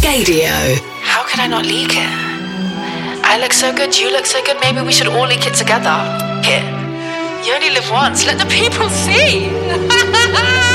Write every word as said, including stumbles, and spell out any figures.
Gaydio. How could I not leak it? I look so good, you look so good, maybe we should all leak it together. Here. You only live once, let the people see!